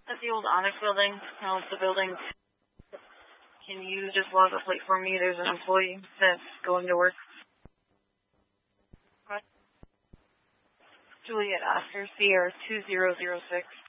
That's the old Onyx building. No, it's the building. Can you just log a plate for me? There's an employee that's going to work. Juliet Oscar, Sierra 2006.